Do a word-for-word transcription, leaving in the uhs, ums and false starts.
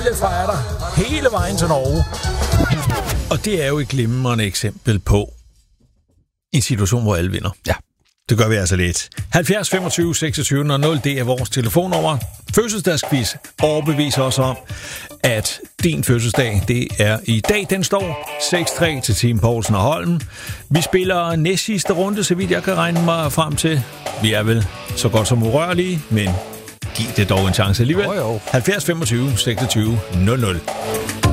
familie fejrer hele vejen til Norge. Og det er jo et glimrende eksempel på en situation, hvor alle vinder. Ja. Det gør vi altså lidt. halvfjerds femogtyve seksogtyve nul, det er vores telefonnummer. Fødselsdagsquiz overbeviser os om, at din fødselsdag, det er i dag. Den står seks tre til Team Poulsen og Holm. Vi spiller næstsidste runde, så vidt jeg kan regne mig frem til. Vi er vel så godt som urørlige, men giv det dog en chance alligevel. Jo, jo. halvfjerds femogtyve seksogtyve nul nul.